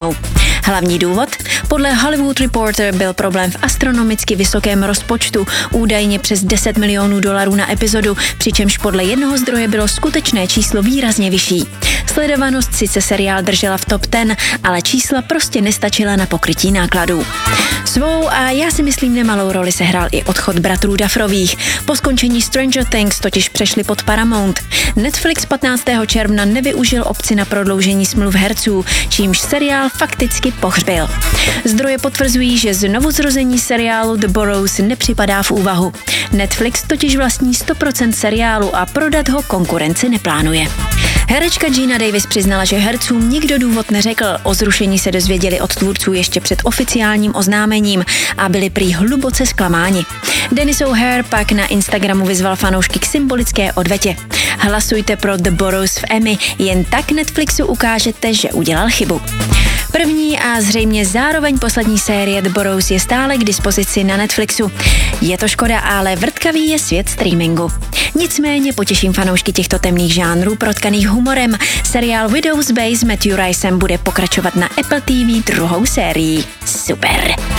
ženou. Hlavní důvod? Podle Hollywood Reporter byl problém v astronomicky vysokém rozpočtu, údajně přes $10 milionů na epizodu, přičemž podle jednoho zdroje bylo skutečné číslo výrazně vyšší. Sledovanost sice seriál držela v top 10, ale čísla prostě nestačila na pokrytí nákladů. Svou a já si myslím nemalou roli sehrál i odchod bratrů Dufferových. Po skončení Stranger Things totiž přešli pod Paramount. Netflix 15. června nevyužil opci na prodloužení smluv herců, čímž seriál fakticky pohřbil. Zdroje potvrzují, že znovuzrození seriálu The Boroughs nepřipadá v úvahu. Netflix totiž vlastní 100% seriálu a prodat ho konkurenci neplánuje. Herečka Geena Davis přiznala, že hercům nikdo důvod neřekl. O zrušení se dozvěděli od tvůrců ještě před oficiálním oznámením a byli prý hluboce zklamáni. Dennis O'Hare pak na Instagramu vyzval fanoušky k symbolické odvetě. Hlasujte pro The Boroughs v Emmy, jen tak Netflixu ukážete, že udělal chybu. První a zřejmě zároveň poslední série The Boroughs je stále k dispozici na Netflixu. Je to škoda, ale vrtkavý je svět streamingu. Nicméně potěším fanoušky těchto temných žánrů protkaných humorem. Seriál Widow's Base s Matthew Ricem bude pokračovat na Apple TV druhou sérií. Super!